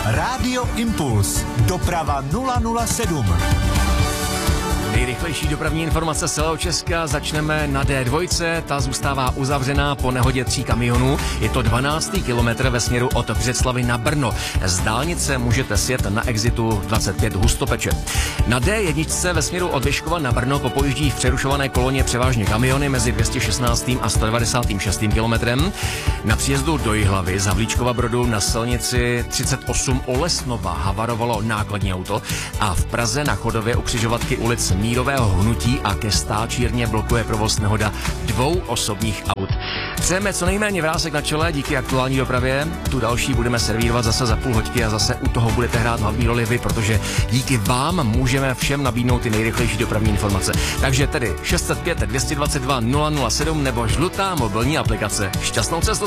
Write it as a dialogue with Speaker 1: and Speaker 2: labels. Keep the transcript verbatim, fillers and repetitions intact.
Speaker 1: Rádio Impuls. Doprava nula nula sedm.
Speaker 2: Nejrychlejší dopravní informace z celého Česka začneme na D dva. Ta zůstává uzavřená po nehodě tří kamionů. Je to dvanáctý kilometr ve směru od Břeclavi na Brno. Z dálnice můžete sjet na exitu dvacet pět Hustopeče. Na D jedna ve směru od Vyškova na Brno popojíždí v přerušované koloně převážně kamiony mezi dvě stě šestnáct a sto devadesát šest kilometrem. Na příjezdu do Jihlavy z Havlíčkova Brodu na silnici třicet osm u Lesnova havarovalo nákladní auto a v Praze na Chodově u křižovatky ulic Mírového hnutí a ke Stáčírně blokuje provoz nehoda dvou osobních aut. Přejeme co nejméně vrásek na čele díky aktuální dopravě. Tu další budeme servírovat zase za půl hoďky a zase u toho budete hrát hlavní roli vy, protože díky vám můžeme všem nabídnout ty nejrychlejší dopravní informace. Takže tedy šest set pět, dvě stě dvacet dva, nula nula sedm nebo žlutá mobilní aplikace. Šťastnou cestu.